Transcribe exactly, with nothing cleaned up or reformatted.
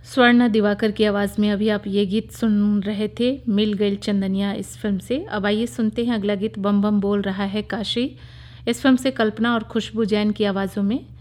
स्वर्ण दिवाकर की आवाज़ में अभी आप ये गीत सुन रहे थे, मिल गइल चंदनिया इस फिल्म से। अब आइए सुनते हैं अगला गीत, बम बम बोल रहा है काशी। इस फिल्म से कल्पना और खुशबू जैन की आवाज़ों में